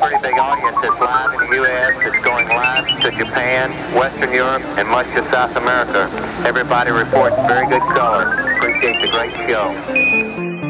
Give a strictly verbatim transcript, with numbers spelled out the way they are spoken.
pretty big audience. It's live in the U S, it's going live to Japan, Western Europe, and much of South America. Everybody reports very good color. Appreciate the great show.